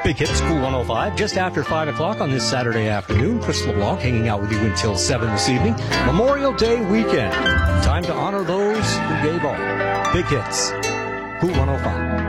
Big Hits, Cool 105, just after 5 o'clock on this Saturday afternoon. Chris LeBlanc hanging out with you until 7 this evening. Memorial Day weekend. Time to honor those who gave all. Big Hits, Cool 105.